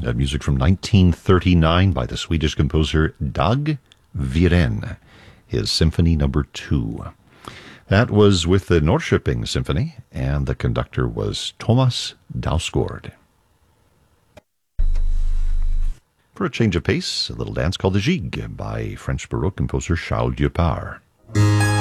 music from 1939 by the Swedish composer Dag Viren, his Symphony Number 2. That was with the Norrköping Symphony, and the conductor was Thomas Dausgaard. For a change of pace, a little dance called the Gigue by French Baroque composer Charles Dupart.